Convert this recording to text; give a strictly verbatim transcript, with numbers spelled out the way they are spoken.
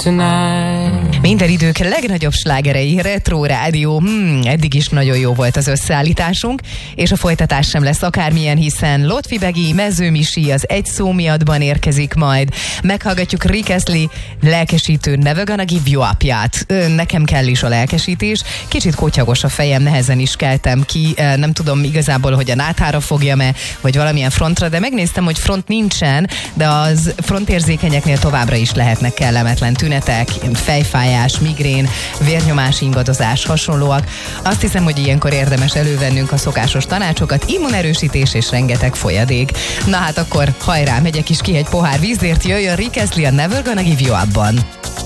tonight. Minden idők legnagyobb slágerei, Retro Rádió. Hmm, eddig is nagyon jó volt az összeállításunk, és a folytatás sem lesz akármilyen, hiszen Lotfi Mező Misi az Egy szó miattban érkezik majd. Meghallgatjuk Rick Astley lelkesítő Never Gonna Give You Up-ját. Nekem kell is a lelkesítés. Kicsit kotyagos a fejem, nehezen is keltem ki. Nem tudom igazából, hogy a náthára fogjam-e, vagy valamilyen frontra, de megnéztem, hogy front nincsen, de az frontérzékenyeknél továbbra is lehetnek kellemetlen tünetek, fejfájás, migrén, vérnyomás ingadozás, hasonlóak. Azt hiszem, hogy ilyenkor érdemes elővennünk a szokásos tanácsokat, immunerősítés és rengeteg folyadék. Na hát akkor hajrá, megyek is ki egy pohár vízért, jöjjön Rick Astley a Never Gonna Give You Up-ban.